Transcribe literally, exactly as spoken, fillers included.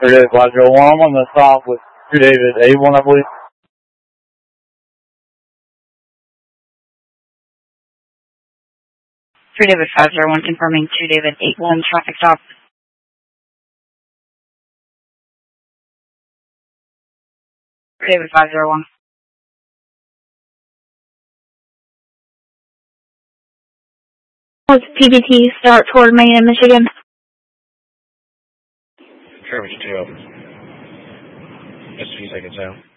True David five zero one, I'm on the stop with True David eight one, I believe. True David five zero one, confirming True David eight one, traffic stop. True David five zero one. What's P B T start toward Maine and Michigan? Travis two. Just a few seconds out.